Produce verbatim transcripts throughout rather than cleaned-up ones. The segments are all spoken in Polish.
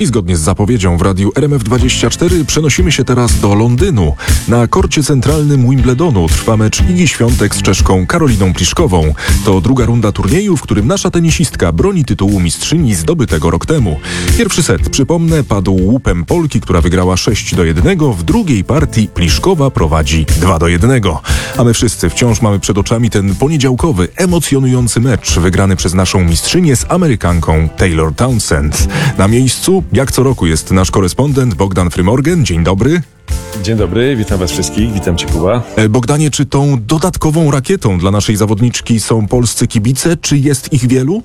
I zgodnie z zapowiedzią w radiu R M F dwadzieścia cztery przenosimy się teraz do Londynu. Na korcie centralnym Wimbledonu trwa mecz Igi Świątek z Czeszką Karoliną Pliszkową. To druga runda turnieju, w którym nasza tenisistka broni tytułu mistrzyni zdobytego rok temu. Pierwszy set, przypomnę, padł łupem Polki, która wygrała sześć do jednego. W drugiej partii Pliszkowa prowadzi dwa do jednego. A my wszyscy wciąż mamy przed oczami ten poniedziałkowy, emocjonujący mecz wygrany przez naszą mistrzynię z Amerykanką Taylor Townsend. Na miejscu, jak co roku, jest nasz korespondent Bogdan Frymorgan. Dzień dobry. Dzień dobry, witam was wszystkich, witam cię, Kuba. Bogdanie, czy tą dodatkową rakietą dla naszej zawodniczki są polscy kibice, czy jest ich wielu?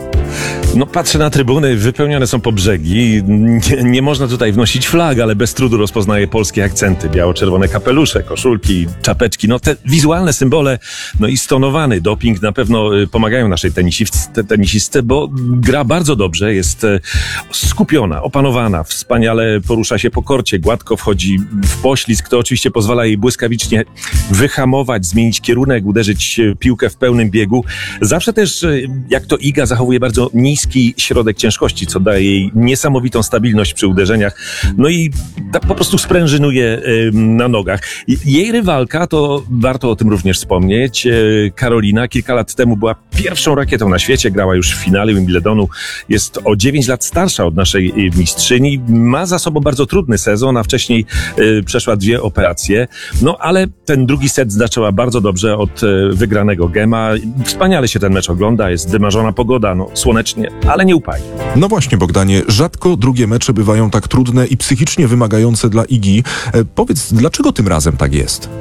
No patrzę na trybuny, wypełnione są po brzegi. Nie, nie można tutaj wnosić flag, ale bez trudu rozpoznaję polskie akcenty. Biało-czerwone kapelusze, koszulki, czapeczki, no te wizualne symbole, no i stonowany doping na pewno pomagają naszej tenisistce, tenisistce, bo gra bardzo dobrze, jest skupiona, opanowana, wspaniale porusza się po korcie, gładko wchodzi w poślizg, to oczywiście pozwala jej błyskawicznie wyhamować, zmienić kierunek, uderzyć piłkę w pełnym biegu. Zawsze też, jak to Iga, zachowuje bardzo niski środek ciężkości, co daje jej niesamowitą stabilność przy uderzeniach. No i tak po prostu sprężynuje y, na nogach. Jej rywalka, to warto o tym również wspomnieć, y, Karolina, kilka lat temu była pierwszą rakietą na świecie, grała już w finale Wimbledonu, jest o dziewięć lat starsza od naszej mistrzyni, ma za sobą bardzo trudny sezon, a wcześniej y, przeszła dwie operacje. No ale ten drugi set zaczęła bardzo dobrze od y, wygranego gema. Wspaniale się ten mecz ogląda, jest wymarzona pogoda, no słonecznie, ale nie upali. No właśnie, Bogdanie, rzadko drugie mecze bywają tak trudne i psychicznie wymagające dla Igi. E, powiedz, dlaczego tym razem tak jest?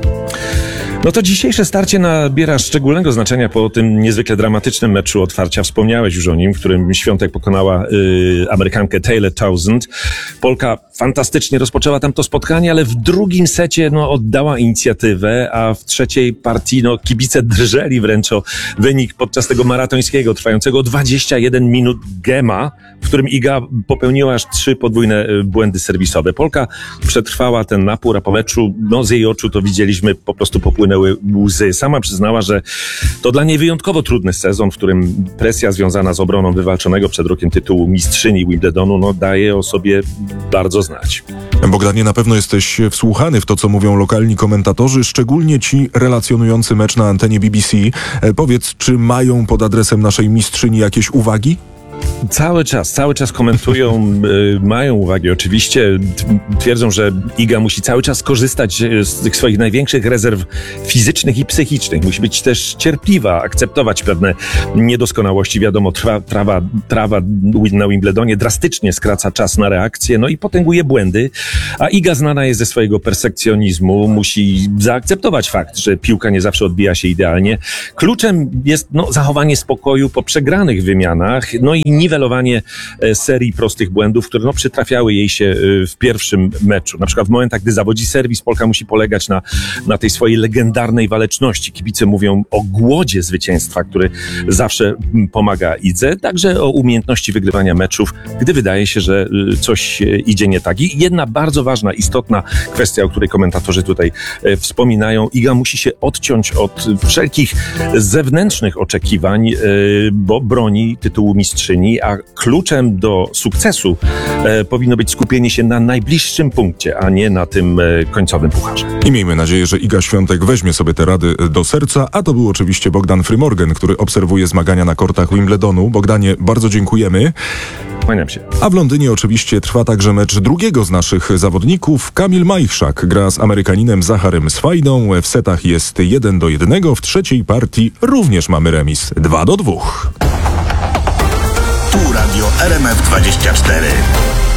No to dzisiejsze starcie nabiera szczególnego znaczenia po tym niezwykle dramatycznym meczu otwarcia. Wspomniałeś już o nim, w którym Świątek pokonała y, Amerykankę Taylor Townsend. Polka fantastycznie rozpoczęła tam to spotkanie, ale w drugim secie no, oddała inicjatywę, a w trzeciej partii no, kibice drżeli wręcz o wynik podczas tego maratońskiego, trwającego dwadzieścia jeden minut gema, w którym Iga popełniła aż trzy podwójne błędy serwisowe. Polka przetrwała ten napór, a po meczu no, z jej oczu to widzieliśmy, po prostu popłynęły łzy. Sama przyznała, że to dla niej wyjątkowo trudny sezon, w którym presja związana z obroną wywalczonego przed rokiem tytułu mistrzyni Wimbledonu no, daje o sobie bardzo znać. Bogdanie, na pewno jesteś wsłuchany w to, co mówią lokalni komentatorzy, szczególnie ci relacjonujący mecz na antenie B B C. E, powiedz, czy mają pod adresem naszej mistrzyni jakieś uwagi? Cały czas, cały czas komentują, y, mają uwagi oczywiście, twierdzą, że Iga musi cały czas korzystać z tych swoich największych rezerw fizycznych i psychicznych. Musi być też cierpliwa, akceptować pewne niedoskonałości. Wiadomo, trwa, trawa, trawa na Wimbledonie drastycznie skraca czas na reakcję, no i potęguje błędy, a Iga znana jest ze swojego perfekcjonizmu, musi zaakceptować fakt, że piłka nie zawsze odbija się idealnie. Kluczem jest no, zachowanie spokoju po przegranych wymianach, no i niwelowanie serii prostych błędów, które no, przytrafiały jej się w pierwszym meczu. Na przykład w momentach, gdy zawodzi serwis, Polka musi polegać na, na tej swojej legendarnej waleczności. Kibice mówią o głodzie zwycięstwa, który zawsze pomaga Idze, także o umiejętności wygrywania meczów, gdy wydaje się, że coś idzie nie tak. I jedna bardzo ważna, istotna kwestia, o której komentatorzy tutaj wspominają, Iga musi się odciąć od wszelkich zewnętrznych oczekiwań, bo broni tytułu mistrzyni, a kluczem do sukcesu e, powinno być skupienie się na najbliższym punkcie, a nie na tym e, końcowym pucharze. I miejmy nadzieję, że Iga Świątek weźmie sobie te rady do serca, a to był oczywiście Bogdan Frymorgan, który obserwuje zmagania na kortach Wimbledonu. Bogdanie, bardzo dziękujemy. Kłaniam się. A w Londynie oczywiście trwa także mecz drugiego z naszych zawodników. Kamil Majchrzak gra z Amerykaninem Zacharem Swajdą. W setach jest jeden do jednego, w trzeciej partii również mamy remis dwa do dwóch. Tu Radio R M F dwadzieścia cztery.